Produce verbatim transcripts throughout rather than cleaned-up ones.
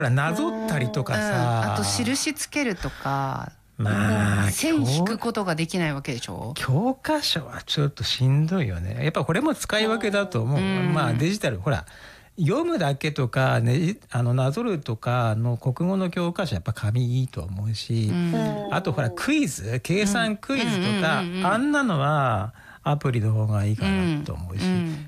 ほらなぞったりとかさ、 うん、あと印つけるとか、 まあ線引くことができないわけでしょ。 教科書はちょっとしんどいよね。やっぱこれも使い分けだと思う、うん、まあデジタルほら読むだけとか、ね、あのなぞるとかの国語の教科書やっぱ紙いいと思うし、うん、あとほらクイズ計算クイズとか、うんうんうんうん、あんなのはアプリの方がいいかなと思うし、うん、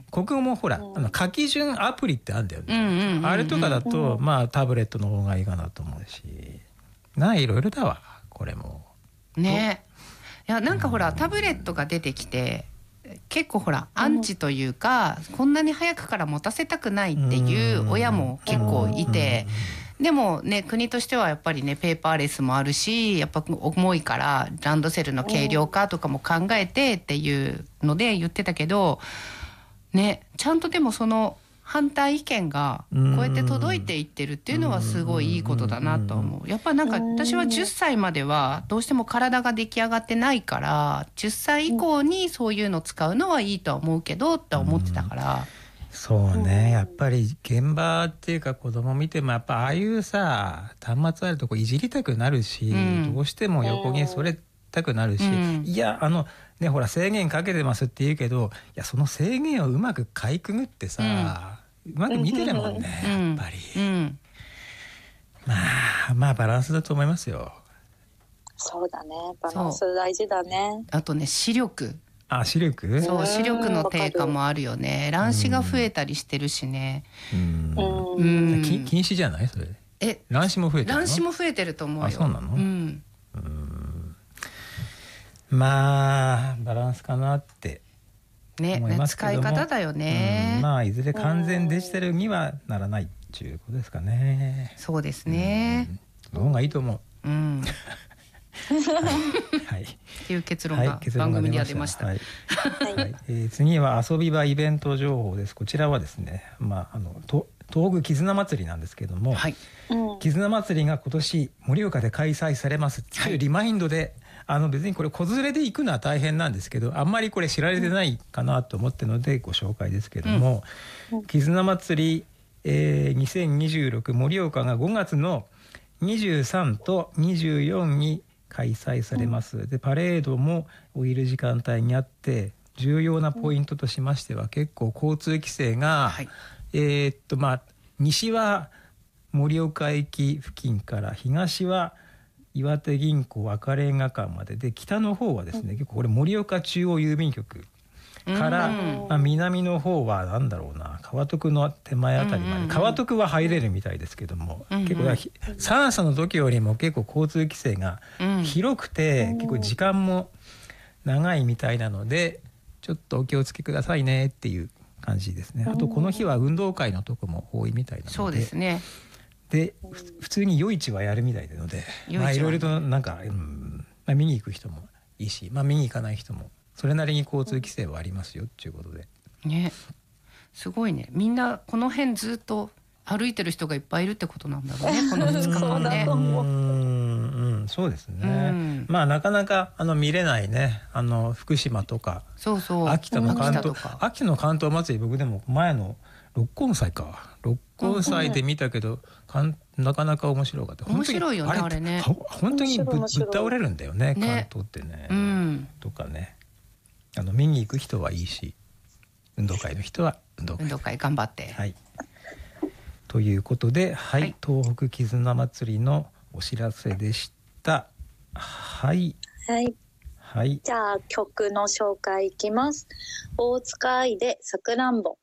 国語もほら、うん、あの書き順アプリってあるんだよね、うんうんうんうん、あれとかだと、まあタブレットの方がいいかなと思うし、ないろいろだわこれもね。いやなんかほら、うん、タブレットが出てきて結構ほらアンチというか、うん、こんなに早くから持たせたくないっていう親も結構いて、でもね国としてはやっぱりねペーパーレスもあるし、やっぱ重いからランドセルの軽量化とかも考えてっていうので言ってたけどね、ちゃんとでもその反対意見がこうやって届いていってるっていうのはすごいいいことだなと思う。やっぱなんか私はじゅっさいまではどうしても体が出来上がってないからじゅっさい以降にそういうの使うのはいいとは思うけどって思ってたから、 そうね、やっぱり現場っていうか子供見てもやっぱああいうさ端末あるとこいじりたくなるし、うん、どうしても横にそれたくなるし、うん、いやあのねほら制限かけてますって言うけど、いやその制限をうまくかいくぐってさ、うん、うまく見てるもんね、うん、やっぱり、うん、まあまあバランスだと思いますよ。 そうだね、バランス大事だね。 あとね視力、 あ視力、 そう視力の低下もあるよね。乱視が増えたりしてるしね。うんうん、禁止じゃないそれ。え乱視も増えてるの？ 乱視も増えてると思うよ。 あそうなの？うん、うーんまあバランスかなって思いますけども、ね、 使い方だよね。 まあいずれ完全デジタルにはならないっていうことですかね。 そうですね。 その方がいいと思う。うんはい、っていう結論が番組には出ました。はいはいはい、えー、次は遊び場イベント情報です。こちらはですね、まああのと東北絆祭りなんですけども、はい、絆祭りが今年盛岡で開催されますっていうリマインドで、はい、あの別にこれ子連れで行くのは大変なんですけど、あんまりこれ知られてないかなと思ってるのでご紹介ですけども、うん、絆祭り、えー、にせんにじゅうろく盛岡がごがつのにじゅうさんとにじゅうよっかに開催されます。でパレードもお昼時間帯にあって、重要なポイントとしましては結構交通規制が、はい、えー、っとまあ西は盛岡駅付近から東は岩手銀行赤レンガ館までで、北の方はですね、結構これ盛岡中央郵便局から、まあ、南の方はなんだろうな川徳の手前あたりまで、川徳は入れるみたいですけども、結構三叉の時よりも結構交通規制が広くて、結構時間も長いみたいなのでちょっとお気をつけくださいねっていう感じですね。あとこの日は運動会のとこも多いみたいなので、 そうですね。 で普通に夜市はやるみたいなので、まあいろいろとなんか、うんまあ、見に行く人もいいし、まあ、見に行かない人もそれなりに交通規制はありますよっていうことで、 ね、すごいね。みんなこの辺ずっと歩いてる人がいっぱいいるってことなんだろうねこのふつかかんね。 うん、うん、そうですね、うん、まあなかなかあの見れないね、あの福島とか、そうそう秋田の関東、秋田の関東祭り僕でも前の六甲祭か六甲祭で見たけど、かんなかなか面白かった。 面白いよねあれね。 本当に ぶ, ぶっ倒れるんだよね、関東ってね、うん、とかね、あの見に行く人はいいし、運動会の人は運動会、 運動会頑張って、 はい、ということで、はいはい、東北絆祭りのお知らせでした。はいはいはい、じゃあ曲の紹介いきます。大塚愛でさくらんぼ。